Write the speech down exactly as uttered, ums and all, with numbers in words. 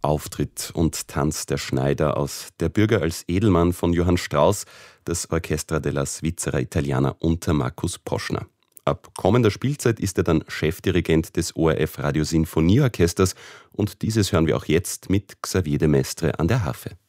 Auftritt und Tanz der Schneider aus Der Bürger als Edelmann von Johann Strauss, das Orchestra della Svizzera Italiana unter Markus Poschner. Ab kommender Spielzeit ist er dann Chefdirigent des O R F Radiosinfonieorchesters und dieses hören wir auch jetzt mit Xavier de Maistre an der Harfe.